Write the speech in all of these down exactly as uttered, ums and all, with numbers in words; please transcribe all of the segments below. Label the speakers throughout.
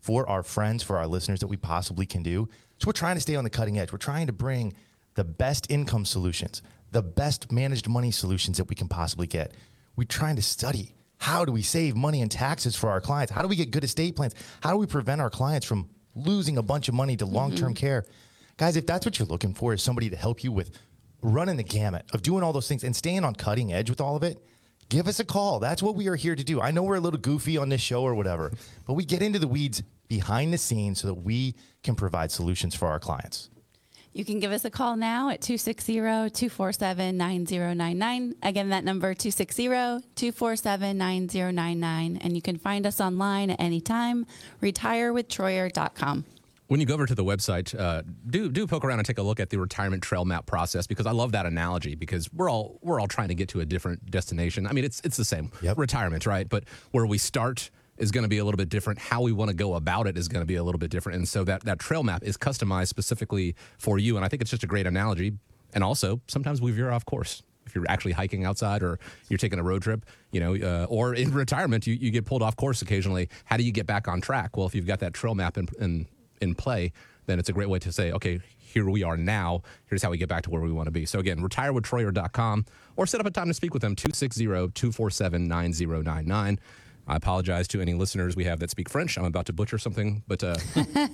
Speaker 1: for our friends, for our listeners that we possibly can do. So we're trying to stay on the cutting edge. We're trying to bring the best income solutions, the best managed money solutions that we can possibly get. We're trying to study, how do we save money and taxes for our clients? How do we get good estate plans? How do we prevent our clients from losing a bunch of money to long-term mm-hmm. care? Guys, if that's what you're looking for, is somebody to help you with running the gamut of doing all those things and staying on cutting edge with all of it, give us a call. That's what we are here to do. I know we're a little goofy on this show or whatever, but we get into the weeds behind the scenes so that we can provide solutions for our clients.
Speaker 2: You can give us a call now at two six zero, two four seven, nine zero nine nine. Again, that number, two six zero, two four seven, nine zero nine nine. And you can find us online at any time, retire with troyer dot com.
Speaker 3: When you go over to the website, uh, do do poke around and take a look at the retirement trail map process, because I love that analogy, because we're all we're all trying to get to a different destination. I mean, it's it's the same, yep. retirement, right? But where we start is going to be a little bit different. How we want to go about it is going to be a little bit different. And so that, that trail map is customized specifically for you. And I think it's just a great analogy. And also, sometimes we veer off course. If you're actually hiking outside or you're taking a road trip, you know, uh, or in retirement, you, you get pulled off course occasionally. How do you get back on track? Well, if you've got that trail map in, in, in play, then it's a great way to say, okay, here we are now. Here's how we get back to where we want to be. So again, retire with troyer dot com, or set up a time to speak with them, two six zero, two four seven, nine zero nine nine. I apologize to any listeners we have that speak French. I'm about to butcher something, but uh,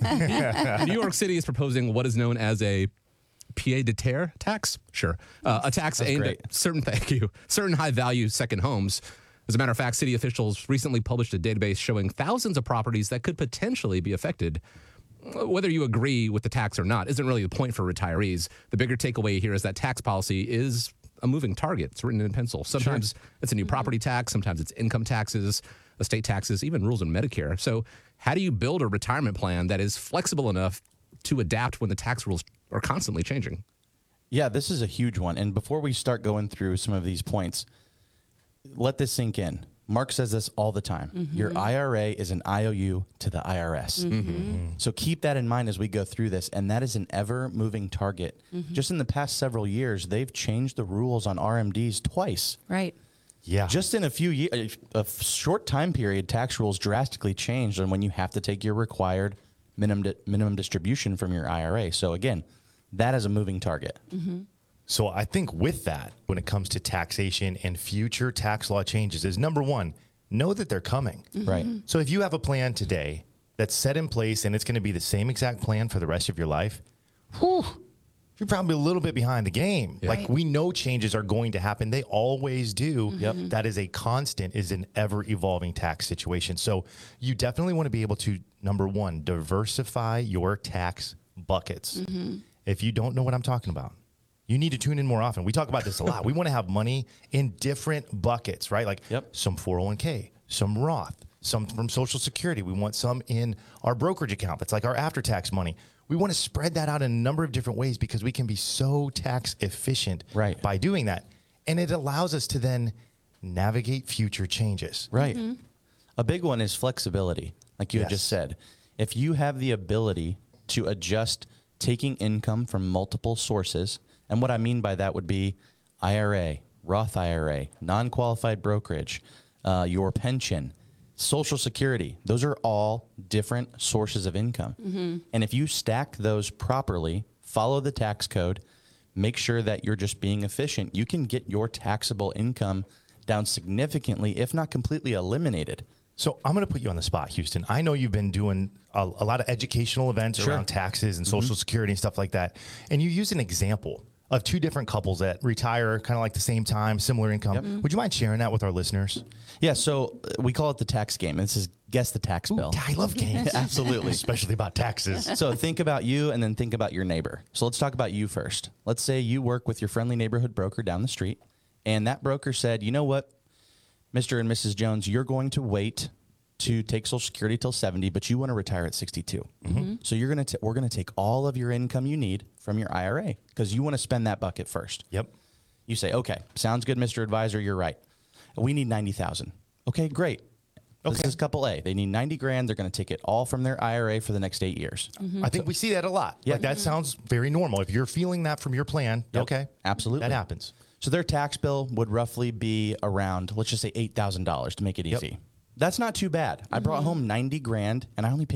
Speaker 3: New York City is proposing what is known as a pied-à-terre tax. Sure, uh, a tax
Speaker 4: That's
Speaker 3: aimed
Speaker 4: great.
Speaker 3: at certain, thank you, certain high-value second homes. As a matter of fact, city officials recently published a database showing thousands of properties that could potentially be affected. Whether you agree with the tax or not isn't really the point for retirees. The bigger takeaway here is that tax policy is a moving target. It's written in pencil. Sometimes sure. it's a new property tax. Sometimes it's income taxes, estate taxes, even rules in Medicare. So how do you build a retirement plan that is flexible enough to adapt when the tax rules are constantly changing?
Speaker 4: Yeah, this is a huge one. And before we start going through some of these points, let this sink in. Mark says this all the time. Mm-hmm. Your I R A is an I O U to the I R S. Mm-hmm. Mm-hmm. So keep that in mind as we go through this. And that is an ever-moving target. Mm-hmm. Just in the past several years, they've changed the rules on R M Ds twice.
Speaker 2: Right.
Speaker 1: Yeah.
Speaker 4: Just in a few years, a short time period, tax rules drastically changed on when you have to take your required minimum di- minimum distribution from your I R A. So again, that is a moving target.
Speaker 2: Mm-hmm.
Speaker 1: So I think with that, when it comes to taxation and future tax law changes, is number one, know that they're coming.
Speaker 2: Mm-hmm.
Speaker 4: Right.
Speaker 1: So if you have a plan today that's set in place and it's going to be the same exact plan for the rest of your life, whew, you're probably a little bit behind the game.
Speaker 3: Yeah.
Speaker 1: Like we know changes are going to happen. They always do.
Speaker 2: Mm-hmm.
Speaker 4: Yep.
Speaker 1: That is a constant, is an ever evolving tax situation. So you definitely want to be able to, number one, diversify your tax buckets.
Speaker 2: Mm-hmm.
Speaker 1: If you don't know what I'm talking about, you need to tune in more often. We talk about this a lot. We want to have money in different buckets, right? Like
Speaker 4: yep.
Speaker 1: some four oh one k, some Roth, some from Social Security. We want some in our brokerage account. That's like our after-tax money. We want to spread that out in a number of different ways because we can be so tax efficient
Speaker 4: right.
Speaker 1: by doing that. And it allows us to then navigate future changes.
Speaker 4: Right.
Speaker 2: Mm-hmm.
Speaker 4: A big one is flexibility, like you
Speaker 1: Yes.
Speaker 4: had just said. If you have the ability to adjust taking income from multiple sources, and what I mean by that would be I R A, Roth I R A, non-qualified brokerage, uh, your pension, Social Security. Those are all different sources of income. Mm-hmm. And if you stack those properly, follow the tax code, make sure that you're just being efficient, you can get your taxable income down significantly, if not completely eliminated.
Speaker 1: So I'm going to put you on the spot, Houston. I know you've been doing a, a lot of educational events
Speaker 4: Sure.
Speaker 1: around taxes and
Speaker 4: Mm-hmm.
Speaker 1: Social Security and stuff like that. And you use an example of two different couples that retire kind of like the same time, similar income.
Speaker 4: Yep.
Speaker 1: Would you mind sharing that with our listeners?
Speaker 4: Yeah, so uh, we call it the tax game. This is guess the tax bill.
Speaker 1: I love games.
Speaker 4: Absolutely.
Speaker 1: Especially about taxes.
Speaker 4: So think about you and then think about your neighbor. So let's talk about you first. Let's say you work with your friendly neighborhood broker down the street, and that broker said, you know what, Mister and Missus Jones, you're going to wait to take Social Security till seventy, but you want to retire at sixty-two. Mm-hmm. So you're gonna t- we're going to take all of your income you need from your I R A because you want to spend that bucket first.
Speaker 1: Yep.
Speaker 4: You say, okay, sounds good, Mister Advisor, you're right. We need ninety thousand. Okay, great. This
Speaker 1: Okay.
Speaker 4: is couple A. They need ninety grand. They're going to take it all from their I R A for the next eight years.
Speaker 2: Mm-hmm.
Speaker 1: I think we see that a lot.
Speaker 4: Yeah.
Speaker 1: Like that sounds very normal. If you're feeling that from your plan,
Speaker 4: Yep.
Speaker 1: okay.
Speaker 4: Absolutely.
Speaker 1: That happens.
Speaker 4: So their tax bill would roughly be around, let's just say eight thousand dollars to make it
Speaker 1: Yep.
Speaker 4: easy. That's not too bad. I brought home ninety grand and I only paid